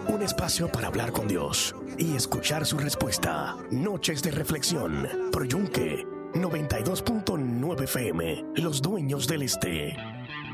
Un espacio para hablar con Dios y escuchar su respuesta. Noches de reflexión. Pro Yunque 92.9 FM. Los dueños del este.